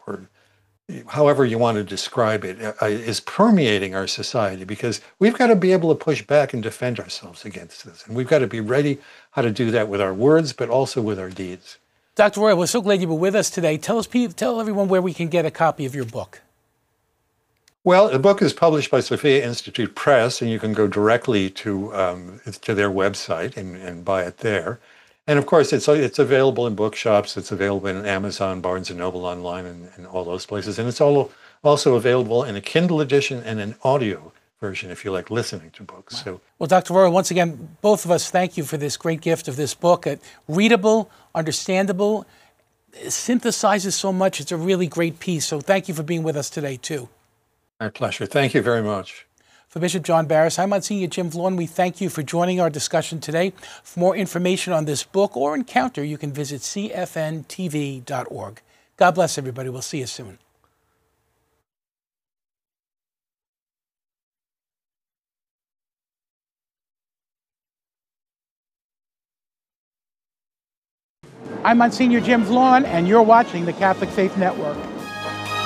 or however you want to describe it, is permeating our society, because we've got to be able to push back and defend ourselves against this. And we've got to be ready how to do that with our words, but also with our deeds. Dr. Roy, we're so glad you were with us today. Tell everyone where we can get a copy of your book. Well, the book is published by Sophia Institute Press, and you can go directly to their website and buy it there. And of course, it's available in bookshops. It's available in Amazon, Barnes & Noble online, and all those places. And it's also available in a Kindle edition and an audio version if you like listening to books. Wow. So, well, Dr. Roy, once again, both of us thank you for this great gift of this book. Readable, understandable, synthesizes so much. It's a really great piece. So thank you for being with us today, too. My pleasure. Thank you very much. For Bishop John Barris, I'm Monsignor Jim Vaughn. We thank you for joining our discussion today. For more information on this book or encounter, you can visit cfntv.org. God bless everybody. We'll see you soon. I'm Monsignor Jim Vaughn, and you're watching the Catholic Faith Network.